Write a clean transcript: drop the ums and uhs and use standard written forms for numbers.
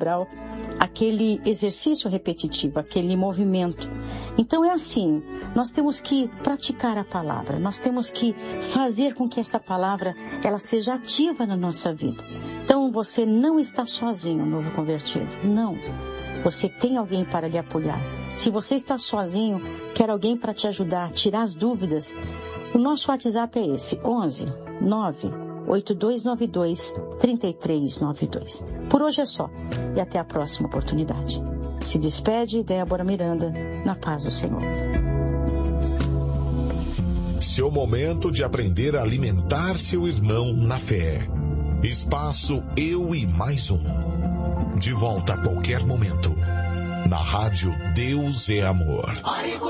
cerebral, aquele exercício repetitivo, aquele movimento. Então é assim, nós temos que praticar a palavra, nós temos que fazer com que esta palavra ela seja ativa na nossa vida. Então você não está sozinho, novo convertido, não. Você tem alguém para lhe apoiar. Se você está sozinho, quer alguém para te ajudar, tirar as dúvidas. O nosso WhatsApp é esse, 11 9 8292 3392. Por hoje é só e até a próxima oportunidade. Se despede Débora Miranda, na paz do Senhor. Seu momento de aprender a alimentar seu irmão na fé. Espaço Eu e Mais Um. De volta a qualquer momento. Na rádio Deus é Amor.